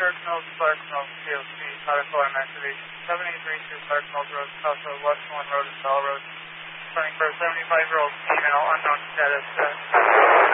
Clark Mills, PLC, Pilot Alarm activation. 7832 Clark Mills Road, south of Westmoreland Road and Bell Road. Running for a 75-year-old female, unknown status.